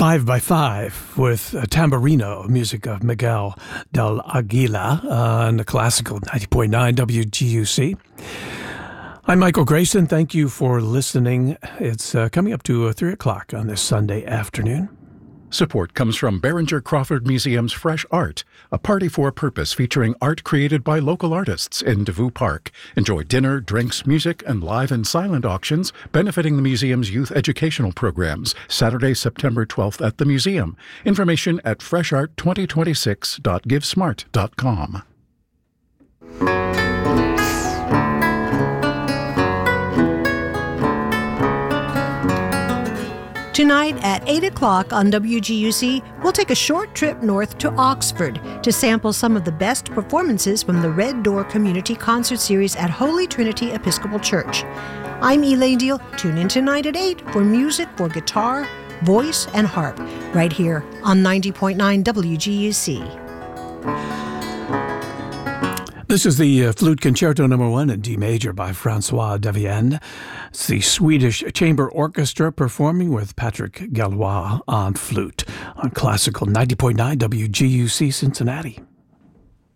5 by 5 with Tamburino, music of Miguel del Aguila on the classical 90.9 WGUC. I'm Michael Grayson. Thank you for listening. It's coming up to 3 o'clock on this Sunday afternoon. Support comes from Behringer Crawford Museum's Fresh Art, a party for a purpose featuring art created by local artists in Devou Park. Enjoy dinner, drinks, music, and live and silent auctions benefiting the museum's youth educational programs. Saturday, September 12th at the museum. Information at freshart2026.givesmart.com. Tonight at 8 o'clock on WGUC, we'll take a short trip north to Oxford to sample some of the best performances from the Red Door Community Concert Series at Holy Trinity Episcopal Church. I'm Elaine Deal. Tune in tonight at 8 for music for guitar, voice, and harp, right here on 90.9 WGUC. This is the Flute Concerto No. 1 in D major by François Devienne. It's the Swedish Chamber Orchestra performing with Patrick Gallois on flute on classical 90.9 WGUC Cincinnati.